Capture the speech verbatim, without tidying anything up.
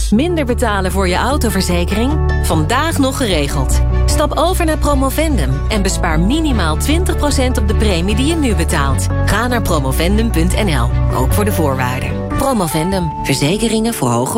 Minder betalen voor je autoverzekering? Vandaag nog geregeld. Stap over naar Promovendum en bespaar minimaal twintig procent op de premie die je nu betaalt. Ga naar promovendum punt n l, ook voor de voorwaarden. Promovendum, verzekeringen voor hoger